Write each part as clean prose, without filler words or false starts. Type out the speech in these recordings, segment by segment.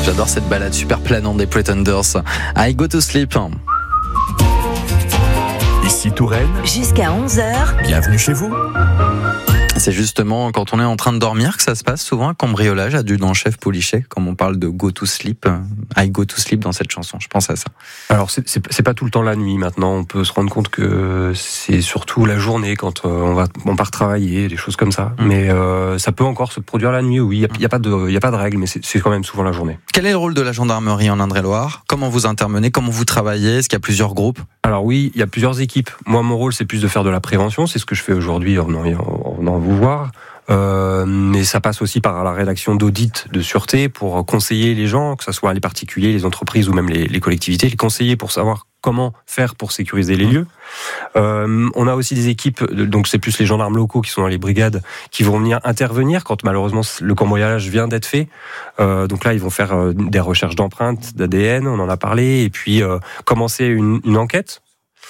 J'adore cette balade super planante des Pretenders. I Go to Sleep. Ici Touraine, Jusqu'à 11h, bienvenue chez vous. C'est justement quand on est en train de dormir que ça se passe souvent, un cambriolage, adjudant chef Paulichet, comme on parle de Go to Sleep, I Go to Sleep dans cette chanson, je pense à ça. Alors c'est pas tout le temps la nuit maintenant, on peut se rendre compte que c'est surtout la journée quand on part travailler, des choses comme ça. Mais ça peut encore se produire la nuit, oui, il y a pas de règle, mais c'est quand même souvent la journée. Quel est le rôle de la gendarmerie en Indre-et-Loire ? Comment vous intervenez ? Comment vous travaillez ? Est-ce qu'il y a plusieurs groupes ? Alors oui, il y a plusieurs équipes. Moi, mon rôle, c'est plus de faire de la prévention. C'est ce que je fais aujourd'hui en venant vous voir. Mais ça passe aussi par la rédaction d'audits de sûreté pour conseiller les gens, que ce soit les particuliers, les entreprises ou même les collectivités, les conseiller pour savoir comment faire pour sécuriser les lieux. On a aussi des équipes, donc c'est plus les gendarmes locaux qui sont dans les brigades, qui vont venir intervenir quand malheureusement le cambriolage vient d'être fait. Donc là, ils vont faire des recherches d'empreintes, d'ADN, on en a parlé, et puis commencer une enquête.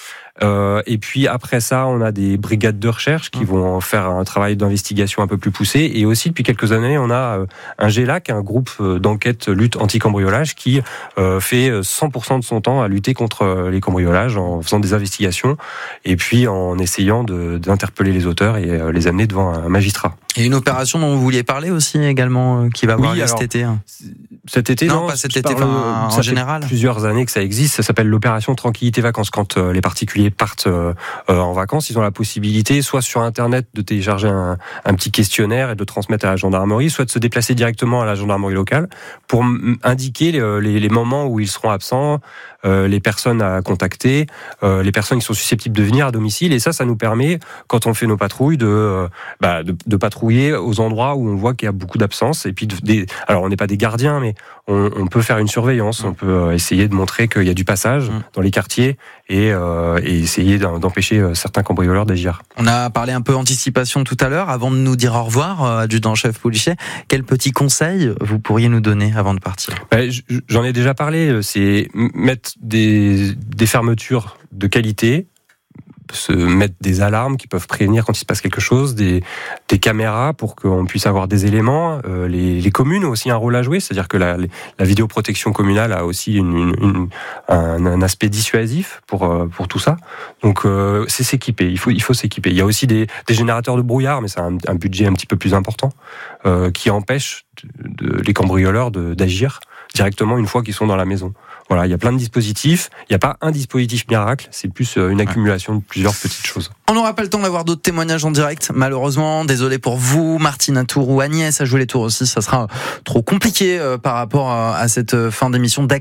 Et puis après ça, on a des brigades de recherche qui vont faire un travail d'investigation un peu plus poussé. Et aussi, depuis quelques années, on a un GELAC, un groupe d'enquête lutte anti-cambriolage, qui fait 100% de son temps à lutter contre les cambriolages en faisant des investigations et puis en essayant d'interpeller les auteurs et les amener devant un magistrat. Il y a une opération dont vous vouliez parler aussi également, qui va avoir lieu cet été. Cet été, non, pas cet été, en général. Ça fait plusieurs années que ça existe. Ça s'appelle l'opération Tranquillité Vacances. Quand les particuliers partent en vacances, ils ont la possibilité, soit sur Internet, de télécharger un petit questionnaire et de le transmettre à la gendarmerie, soit de se déplacer directement à la gendarmerie locale pour indiquer les moments où ils seront absents, les personnes à contacter, les personnes qui sont susceptibles de venir à domicile. Et ça nous permet, quand on fait nos patrouilles, de patrouiller aux endroits où on voit qu'il y a beaucoup d'absence. Et puis, alors on n'est pas des gardiens, mais on peut faire une surveillance, on peut essayer de montrer qu'il y a du passage dans les quartiers et essayer d'empêcher certains cambrioleurs d'agir. On a parlé un peu anticipation tout à l'heure. Avant de nous dire au revoir, adjudant-chef Paulichet, quels petits conseils vous pourriez nous donner avant de partir ? J'en ai déjà parlé, c'est mettre des fermetures de qualité, se mettre des alarmes qui peuvent prévenir quand il se passe quelque chose, des caméras pour qu'on puisse avoir des éléments. Les communes ont aussi un rôle à jouer, c'est-à-dire que la vidéoprotection communale a aussi un aspect dissuasif pour tout ça. Donc c'est s'équiper, il faut s'équiper. Il y a aussi des générateurs de brouillard, mais c'est un budget un petit peu plus important, qui empêchent les cambrioleurs d'agir directement une fois qu'ils sont dans la maison. Voilà, il y a plein de dispositifs. Il n'y a pas un dispositif miracle, c'est plus une accumulation de plusieurs petites choses. On n'aura pas le temps d'avoir d'autres témoignages en direct, malheureusement. Désolé pour vous, Martine à Tours ou Agnès à Jouer-les-Tours aussi. Ça sera trop compliqué par rapport à cette fin d'émission.